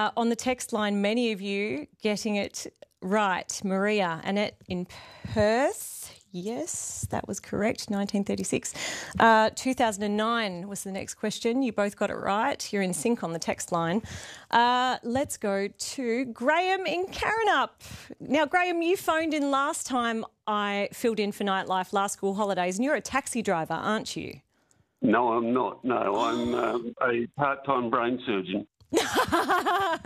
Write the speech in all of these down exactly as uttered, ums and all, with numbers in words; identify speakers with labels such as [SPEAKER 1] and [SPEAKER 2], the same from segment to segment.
[SPEAKER 1] Uh, on the text line, many of you getting it right. Maria, Annette in Perth. Yes, that was correct, nineteen thirty-six. Uh, two thousand nine was the next question. You both got it right. You're in sync on the text line. Uh, let's go to Graham in Karrinyup. Now, Graham, you phoned in last time I filled in for Nightlife last school holidays, and you're a taxi driver, aren't you?
[SPEAKER 2] No, I'm not. No, I'm um, a part-time brain surgeon.
[SPEAKER 1] That's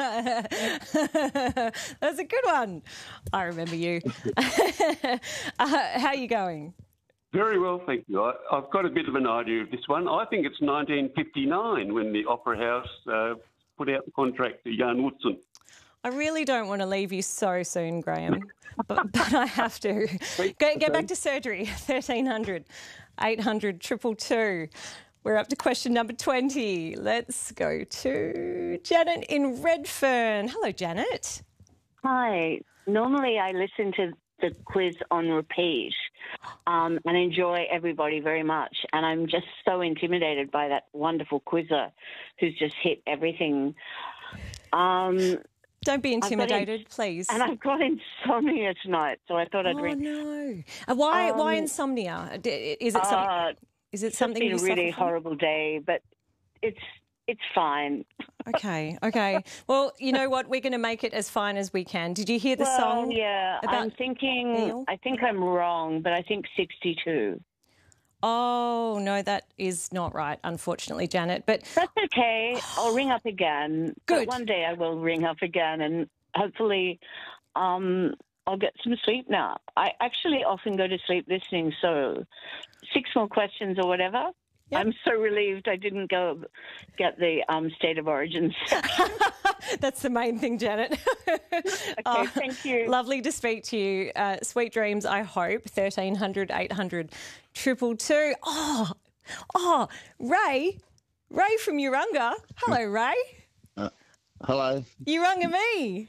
[SPEAKER 1] a good one. I remember you. uh, how are you going?
[SPEAKER 2] Very well, thank you. I, I've got a bit of an idea of this one. I think it's nineteen fifty-nine when the Opera House uh, put out the contract to Jan Woodson.
[SPEAKER 1] I really don't want to leave you so soon, Graham, but, but I have to. Go, get back to surgery, thirteen hundred, eight hundred, two two two. We're up to question number twenty. Let's go to Janet in Redfern. Hello, Janet.
[SPEAKER 3] Hi. Normally I listen to the quiz on repeat um, and enjoy everybody very much. And I'm just so intimidated by that wonderful quizzer who's just hit everything. Um,
[SPEAKER 1] Don't be intimidated,
[SPEAKER 3] in,
[SPEAKER 1] please.
[SPEAKER 3] And I've got insomnia tonight, so I thought I'd
[SPEAKER 1] oh,
[SPEAKER 3] ring.
[SPEAKER 1] Oh, no. Uh, why,
[SPEAKER 3] um,
[SPEAKER 1] why insomnia? Is it something...
[SPEAKER 3] Uh,
[SPEAKER 1] Is it
[SPEAKER 3] It's
[SPEAKER 1] something
[SPEAKER 3] been
[SPEAKER 1] you
[SPEAKER 3] a really
[SPEAKER 1] suffer from?
[SPEAKER 3] horrible day, but it's it's fine.
[SPEAKER 1] Okay, okay. Well, you know what? We're going to make it as fine as we can. Did you hear the
[SPEAKER 3] well,
[SPEAKER 1] song?
[SPEAKER 3] yeah,
[SPEAKER 1] about
[SPEAKER 3] I'm thinking,
[SPEAKER 1] Neil?
[SPEAKER 3] I think I'm wrong, but I think sixty-two.
[SPEAKER 1] Oh, no, that is not right, unfortunately, Janet. But
[SPEAKER 3] That's okay. I'll ring up again.
[SPEAKER 1] Good.
[SPEAKER 3] But one day I will ring up again, and hopefully um, I'll get some sleep now. I actually often go to sleep listening, so six more questions or whatever. Yep. I'm so relieved I didn't go get the um, State of Origin section.
[SPEAKER 1] That's the main thing, Janet.
[SPEAKER 3] Okay,
[SPEAKER 1] Oh,
[SPEAKER 3] thank you.
[SPEAKER 1] Lovely to speak to you. Uh, sweet dreams, I hope. thirteen hundred, eight hundred, two two two. Oh, oh, Ray. Ray from Urunga. Hello, Ray.
[SPEAKER 4] Uh, hello.
[SPEAKER 1] Urunga me.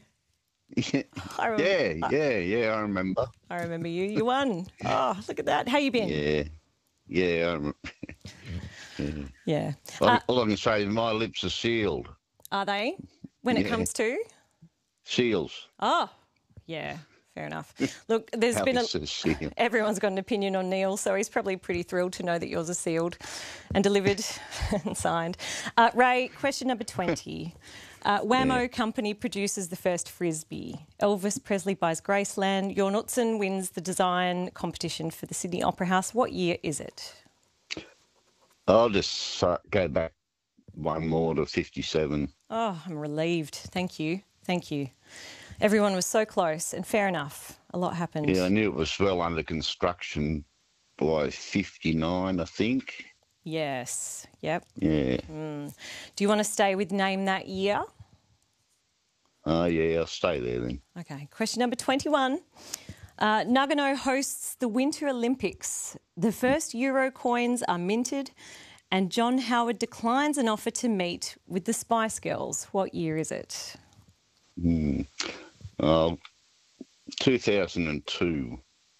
[SPEAKER 1] I remember,
[SPEAKER 4] yeah, yeah, yeah, I remember.
[SPEAKER 1] I remember you. You won. Oh, look at that. How you been?
[SPEAKER 4] Yeah, yeah, I remember. yeah.
[SPEAKER 1] Yeah.
[SPEAKER 4] All,
[SPEAKER 1] Uh,
[SPEAKER 4] all I can say is my lips are sealed.
[SPEAKER 1] Are they? When it
[SPEAKER 4] Yeah.
[SPEAKER 1] comes to?
[SPEAKER 4] Seals.
[SPEAKER 1] Oh, yeah. Fair enough. Look, there's been a...
[SPEAKER 4] Alice is sealed.
[SPEAKER 1] Everyone's got an opinion on Neil, so he's probably pretty thrilled to know that yours are sealed and delivered and signed. Uh, Ray, question number twenty. Uh, Whammo
[SPEAKER 4] Yeah.
[SPEAKER 1] Company produces the first Frisbee. Elvis Presley buys Graceland. Jorn Utzon wins the design competition for the Sydney Opera House. What year is it?
[SPEAKER 4] I'll just uh, go back one more to fifty-seven.
[SPEAKER 1] Oh, I'm relieved. Thank you. Thank you. Everyone was so close, and fair enough. A lot happened.
[SPEAKER 4] Yeah, I knew it was well under construction by fifty-nine, I think.
[SPEAKER 1] Yes. Yep.
[SPEAKER 4] Yeah.
[SPEAKER 1] Mm. Do you want to stay with name that year?
[SPEAKER 4] Oh, yeah, I'll stay there then.
[SPEAKER 1] Okay. Question number twenty-one. Uh, Nagano hosts the Winter Olympics. The first Euro coins are minted, and John Howard declines an offer to meet with the Spice Girls. What year is it?
[SPEAKER 4] Hmm. Oh, two thousand two.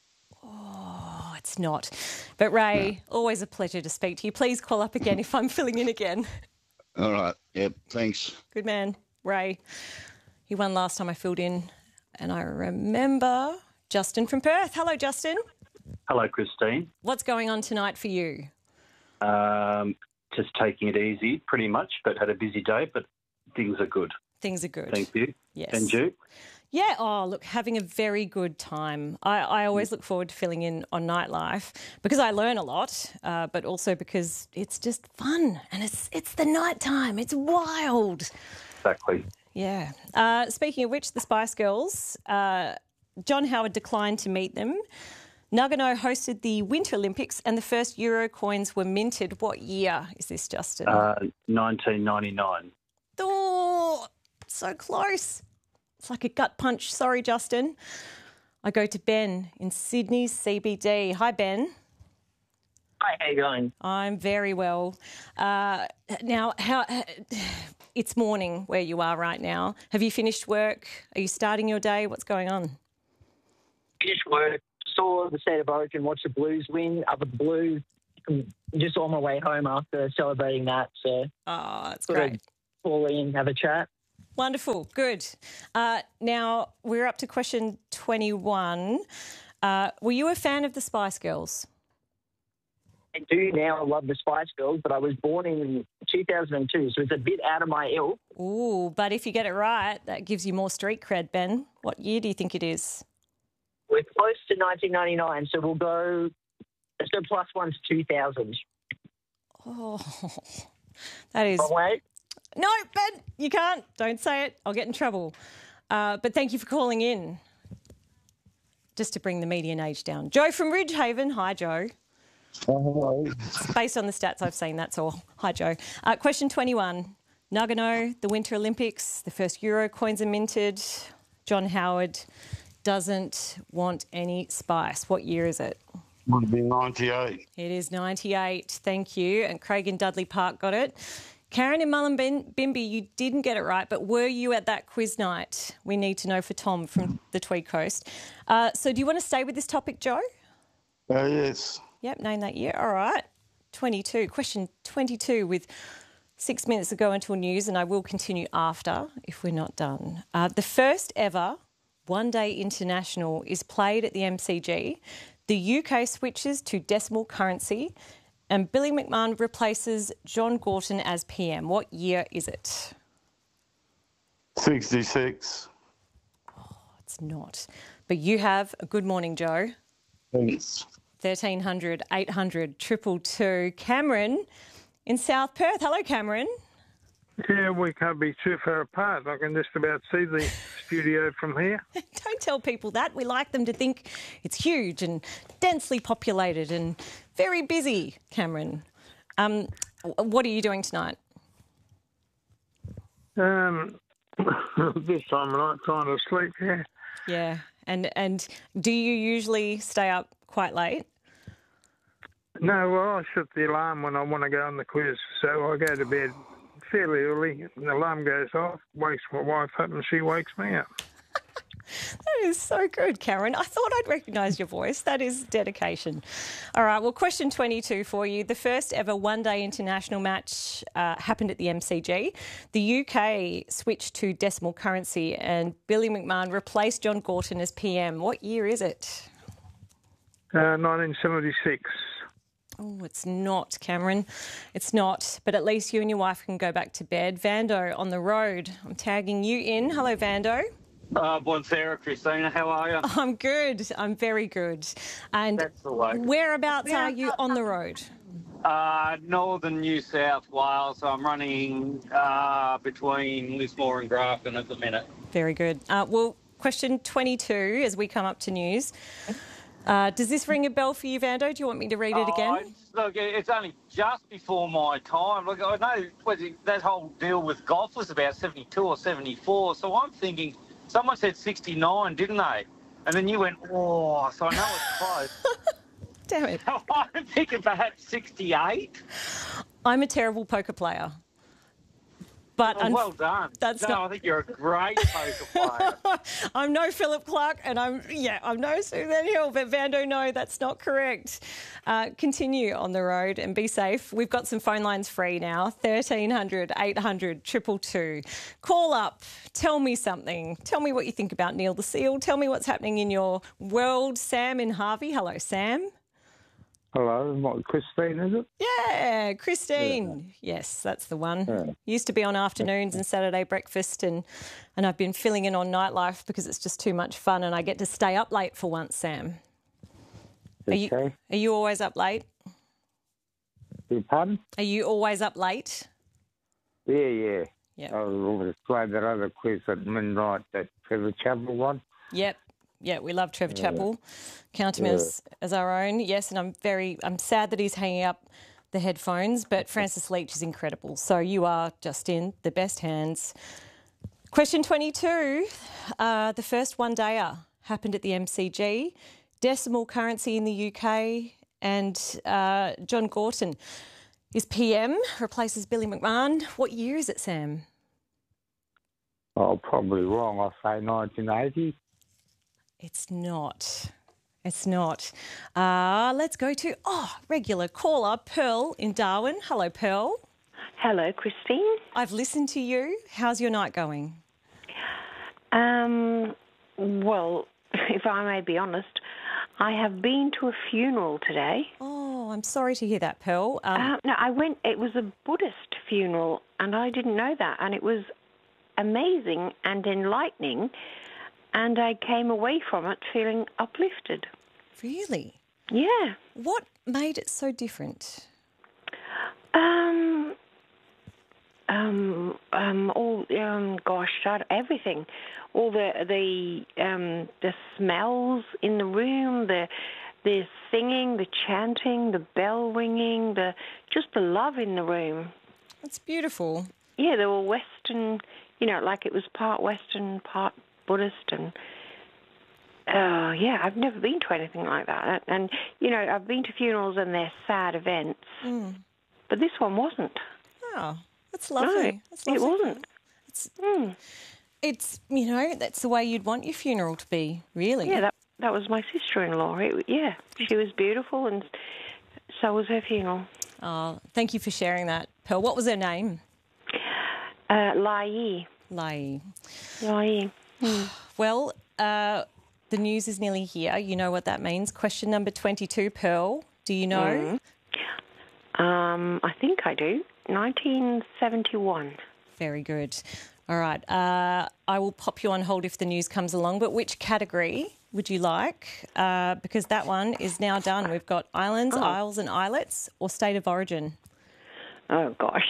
[SPEAKER 1] Oh, it's not. But Ray, no. Always a pleasure to speak to you. Please call up again if I'm filling in again.
[SPEAKER 4] All right. Yep. Thanks.
[SPEAKER 1] Good man, Ray. He won last time I filled in, and I remember Justin from Perth. Hello, Justin.
[SPEAKER 5] Hello, Christine.
[SPEAKER 1] What's going on tonight for you?
[SPEAKER 5] Um, just taking it easy, pretty much, but had a busy day, but things are good.
[SPEAKER 1] Things are good.
[SPEAKER 5] Thank you.
[SPEAKER 1] Yes.
[SPEAKER 5] And you?
[SPEAKER 1] Yeah, oh, look, having a very good time. I, I always look forward to filling in on Nightlife because I learn a lot, uh, but also because it's just fun and it's it's the night time. It's wild.
[SPEAKER 5] Exactly.
[SPEAKER 1] Yeah. Uh, speaking of which, the Spice Girls, uh, John Howard declined to meet them. Nagano hosted the Winter Olympics and the first Euro coins were minted. What year is this, Justin?
[SPEAKER 5] Uh, nineteen ninety-nine.
[SPEAKER 1] Oh, so close. It's like a gut punch. Sorry, Justin. I go to Ben in Sydney's C B D. Hi, Ben.
[SPEAKER 6] Hi, how you going?
[SPEAKER 1] I'm very well. Uh, now, how? It's morning where you are right now. Have you finished work? Are you starting your day? What's going on?
[SPEAKER 6] Finished work. Saw the State of Origin, watched the Blues win, up at the Blues. I'm just on my way home after celebrating that. So,
[SPEAKER 1] oh, that's
[SPEAKER 6] great. Call in, have a chat.
[SPEAKER 1] Wonderful. Good. Uh, now, we're up to question twenty-one. Uh, were you a fan of the Spice Girls?
[SPEAKER 6] I do now. I love the Spice Girls, but I was born in two thousand two, so it's a bit out of my ilk.
[SPEAKER 1] Ooh, but if you get it right, that gives you more street cred, Ben. What year do you think it is?
[SPEAKER 6] We're close to nineteen ninety-nine, so we'll go, let's go plus one to two thousand.
[SPEAKER 1] Oh, that is...
[SPEAKER 6] Oh, wait.
[SPEAKER 1] No, Ben, you can't. Don't say it. I'll get in trouble. Uh, but thank you for calling in. Just to bring the median age down. Joe from Ridgehaven. Hi, Joe.
[SPEAKER 7] Oh, hello.
[SPEAKER 1] Based on the stats I've seen, that's all. Hi, Joe. Uh, question twenty-one. Nagano, the Winter Olympics, the first Euro coins are minted. John Howard doesn't want any spice. What year is it?
[SPEAKER 7] Would be ninety-eight.
[SPEAKER 1] It is ninety-eight. Thank you. And Craig in Dudley Park got it. Karen in Mullumbimby, you didn't get it right, but were you at that quiz night? We need to know for Tom from the Tweed Coast. Uh, so do you want to stay with this topic, Joe?
[SPEAKER 7] Oh, yes.
[SPEAKER 1] Yep, name that year. All right. twenty-two. Question twenty-two with six minutes to go until news, and I will continue after if we're not done. Uh, the first ever one-day international is played at the M C G. The U K switches to decimal currency and Billy McMahon replaces John Gorton as P M. What year is it?
[SPEAKER 7] sixty-six.
[SPEAKER 1] Oh, it's not. But you have a good morning, Joe.
[SPEAKER 7] Thanks.
[SPEAKER 1] thirteen hundred, eight hundred, triple two. Cameron in South Perth. Hello, Cameron.
[SPEAKER 8] Yeah, we can't be too far apart. I can just about see the studio from here.
[SPEAKER 1] Don't tell people that. We like them to think it's huge and densely populated and very busy, Cameron. Um, what are you doing tonight?
[SPEAKER 8] Um, this time of night, trying to sleep, yeah.
[SPEAKER 1] Yeah. And, and do you usually stay up quite late?
[SPEAKER 8] No, well, I set the alarm when I want to go on the quiz, so I go to bed fairly early, and the alarm goes off, wakes my wife up, and she wakes me up.
[SPEAKER 1] That is so good, Cameron. I thought I'd recognise your voice. That is dedication. All right, well, question twenty-two for you. The first ever one-day international match uh, happened at the M C G. The U K switched to decimal currency and Billy McMahon replaced John Gorton as P M. What year is it?
[SPEAKER 8] Uh, nineteen seventy-six.
[SPEAKER 1] Oh, it's not, Cameron. It's not. But at least you and your wife can go back to bed. Vando on the road. I'm tagging you in. Hello, Vando.
[SPEAKER 9] Uh, Bonfera, Christina, how are you?
[SPEAKER 1] I'm good. I'm very good. And
[SPEAKER 9] That's the way.
[SPEAKER 1] Whereabouts are you on the road?
[SPEAKER 9] Uh, northern New South Wales. So I'm running uh, between Lismore and Grafton at the minute.
[SPEAKER 1] Very good. Uh, well, question twenty-two as we come up to news. Uh, does this ring a bell for you, Vando? Do you want me to read it again?
[SPEAKER 9] Oh, look, it's only just before my time. Look, I know was it, that whole deal with golf was about seventy-two or seventy-four, so I'm thinking someone said sixty-nine, didn't they? And then you went, oh, so I know it's close.
[SPEAKER 1] Damn it.
[SPEAKER 9] So I'm thinking perhaps sixty-eight.
[SPEAKER 1] I'm a terrible poker player. But
[SPEAKER 9] oh, well done.
[SPEAKER 1] That's
[SPEAKER 9] no,
[SPEAKER 1] not...
[SPEAKER 9] I think you're a great poker player.
[SPEAKER 1] I'm no Philip Clark and I'm, yeah, I'm no Suzanne Hill, but Vando, no, that's not correct. Uh, continue on the road and be safe. We've got some phone lines free now, thirteen hundred, eight hundred, two two two. Call up, tell me something. Tell me what you think about Neil the Seal. Tell me what's happening in your world. Sam in Harvey. Hello, Sam.
[SPEAKER 8] Hello, what, Christine, is it?
[SPEAKER 1] Yeah, Christine. Yeah. Yes, that's the one. Yeah. Used to be on afternoons and Saturday breakfast, and, and I've been filling in on nightlife because it's just too much fun and I get to stay up late for once, Sam. Are
[SPEAKER 8] okay.
[SPEAKER 1] you, are you always up late?
[SPEAKER 8] Pardon?
[SPEAKER 1] Are you always up late?
[SPEAKER 8] Yeah, yeah.
[SPEAKER 1] Yep.
[SPEAKER 8] I was playing that other quiz at midnight, that Trevor Chappell one.
[SPEAKER 1] Yep. Yeah, we love Trevor yeah. Chappell. Count him yeah. as, as our own. Yes, and I'm very I'm sad that he's hanging up the headphones, but Francis Leach is incredible. So you are just in the best hands. Question twenty-two. Uh, the first one-dayer happened at the M C G. Decimal currency in the U K, and uh, John Gorton is P M, replaces Billy McMahon. What year is it, Sam?
[SPEAKER 8] Oh, probably wrong. I'll say nineteen eighty.
[SPEAKER 1] It's not. It's not. Uh, let's go to, oh, regular caller, Pearl in Darwin. Hello, Pearl.
[SPEAKER 10] Hello, Christine.
[SPEAKER 1] I've listened to you. How's your night going?
[SPEAKER 10] Um, well, if I may be honest, I have been to a funeral today.
[SPEAKER 1] Oh, I'm sorry to hear that, Pearl. Um,
[SPEAKER 10] uh, no, I went, it was a Buddhist funeral, and I didn't know that, and it was amazing and enlightening, and I came away from it feeling uplifted.
[SPEAKER 1] Really?
[SPEAKER 10] Yeah.
[SPEAKER 1] What made it so different?
[SPEAKER 10] Um, um, um, all, um, gosh, everything. All the the um, the smells in the room, the the singing, the chanting, the bell ringing, the just the love in the room.
[SPEAKER 1] That's beautiful.
[SPEAKER 10] Yeah, they were Western, you know, like it was part Western, part Buddhist, and uh, yeah, I've never been to anything like that. And you know, I've been to funerals and they're sad events,
[SPEAKER 1] mm.
[SPEAKER 10] but this one wasn't.
[SPEAKER 1] Oh, that's lovely.
[SPEAKER 10] No,
[SPEAKER 1] that's lovely.
[SPEAKER 10] it wasn't.
[SPEAKER 1] It's,
[SPEAKER 10] mm.
[SPEAKER 1] it's, you know, that's the way you'd want your funeral to be, really.
[SPEAKER 10] Yeah, that that was my sister-in-law. It, yeah, she was beautiful, and so was her funeral.
[SPEAKER 1] Oh, thank you for sharing that, Pearl. What was her name?
[SPEAKER 10] Uh, Lai.
[SPEAKER 1] Lai.
[SPEAKER 10] Lai. Mm.
[SPEAKER 1] Well, uh, the news is nearly here. You know what that means. Question number twenty-two, Pearl. Do you know?
[SPEAKER 10] Mm. Um, I think I do. nineteen seventy-one.
[SPEAKER 1] Very good. All right. Uh, I will pop you on hold if the news comes along, but which category would you like? Uh, because that one is now done. We've got islands,
[SPEAKER 10] oh.
[SPEAKER 1] isles and islets, or state of origin.
[SPEAKER 10] Oh, gosh.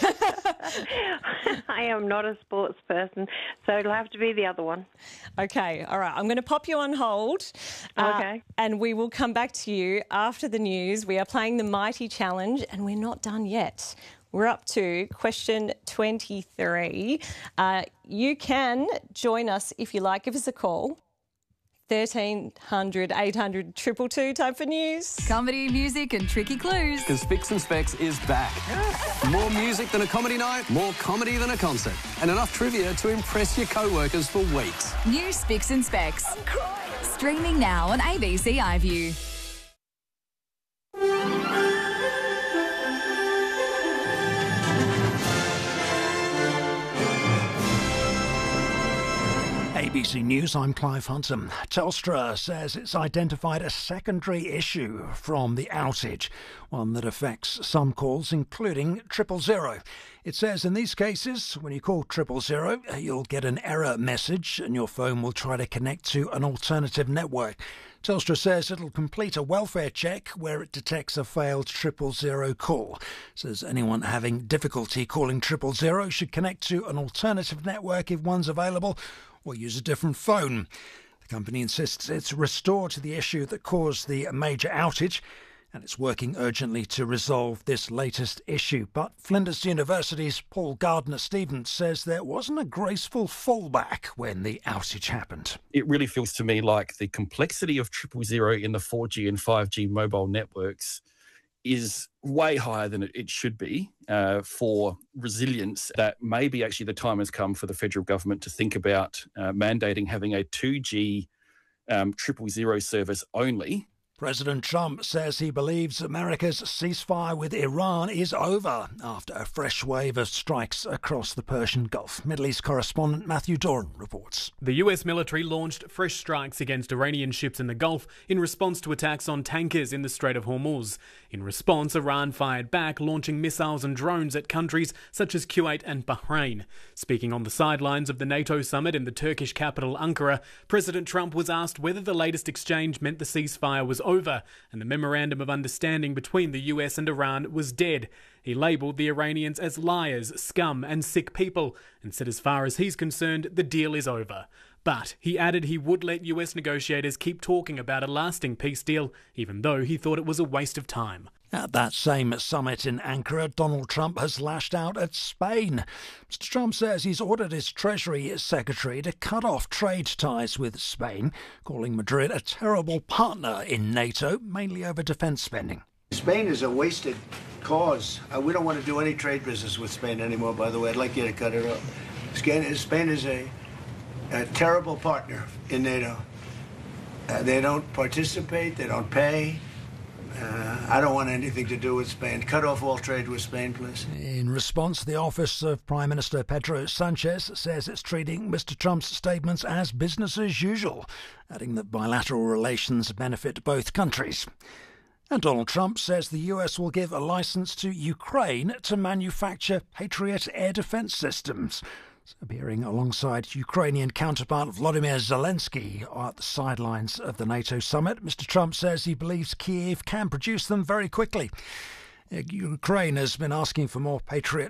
[SPEAKER 10] I am not a sports person, so it'll have to be the other one.
[SPEAKER 1] Okay, all right. I'm going to pop you on hold.
[SPEAKER 10] Okay.
[SPEAKER 1] Uh, and we will come back to you after the news. We are playing the Mighty Challenge, and we're not done yet. We're up to question twenty-three. Uh, you can join us if you like. Give us a call. thirteen hundred, eight hundred, two two two. Time for news.
[SPEAKER 11] Comedy, music and tricky clues.
[SPEAKER 12] Because Spicks and Specs is back. More music than a comedy night, more comedy than a concert, and enough trivia to impress your co-workers for weeks.
[SPEAKER 11] New Spicks and Specs. I'm crying. Streaming now on A B C iView.
[SPEAKER 13] A B C News, I'm Clive Hudson. Telstra says it's identified a secondary issue from the outage, one that affects some calls, including triple zero. It says in these cases, when you call triple zero, you'll get an error message and your phone will try to connect to an alternative network. Telstra says it'll complete a welfare check where it detects a failed triple zero call. Says anyone having difficulty calling triple zero should connect to an alternative network if one's available, or use a different phone. The company insists it's restored to the issue that caused the major outage, and it's working urgently to resolve this latest issue. But Flinders University's Paul Gardner-Stevens says there wasn't a graceful fallback when the outage happened.
[SPEAKER 14] It really feels to me like the complexity of triple zero in the four G and five G mobile networks is way higher than it should be uh, for resilience, that maybe actually the time has come for the federal government to think about uh, mandating having a two G um, triple zero service only.
[SPEAKER 13] President Trump says he believes America's ceasefire with Iran is over after a fresh wave of strikes across the Persian Gulf. Middle East correspondent Matthew Doran reports.
[SPEAKER 15] The U S military launched fresh strikes against Iranian ships in the Gulf in response to attacks on tankers in the Strait of Hormuz. In response, Iran fired back, launching missiles and drones at countries such as Kuwait and Bahrain. Speaking on the sidelines of the NATO summit in the Turkish capital Ankara, President Trump was asked whether the latest exchange meant the ceasefire was over and the memorandum of understanding between the U S and Iran was dead. He labelled the Iranians as liars, scum and sick people and said as far as he's concerned, the deal is over. But he added he would let U S negotiators keep talking about a lasting peace deal, even though he thought it was a waste of time.
[SPEAKER 13] At that same summit in Ankara, Donald Trump has lashed out at Spain. Mister Trump says he's ordered his Treasury Secretary to cut off trade ties with Spain, calling Madrid a terrible partner in NATO, mainly over defence spending.
[SPEAKER 16] Spain is a wasted cause. Uh, we don't want to do any trade business with Spain anymore, by the way. I'd like you to cut it off. Spain is a, a terrible partner in NATO. Uh, they don't participate, they don't pay. Uh, I don't want anything to do with Spain. Cut off all trade with Spain, please.
[SPEAKER 13] In response, the office of Prime Minister Pedro Sanchez says it's treating Mister Trump's statements as business as usual, adding that bilateral relations benefit both countries. And Donald Trump says the U S will give a licence to Ukraine to manufacture Patriot air defence systems. Appearing alongside Ukrainian counterpart Volodymyr Zelensky at the sidelines of the NATO summit, Mister Trump says he believes Kyiv can produce them very quickly. Ukraine has been asking for more Patriot